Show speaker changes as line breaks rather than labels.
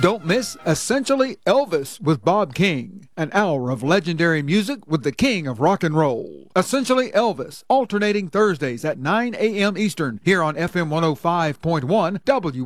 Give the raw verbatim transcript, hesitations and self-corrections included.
Don't miss Essentially Elvis with Bob King, an hour of legendary music with the king of rock and roll. Essentially Elvis, alternating Thursdays at nine a.m. Eastern, here on F M one oh five point one W.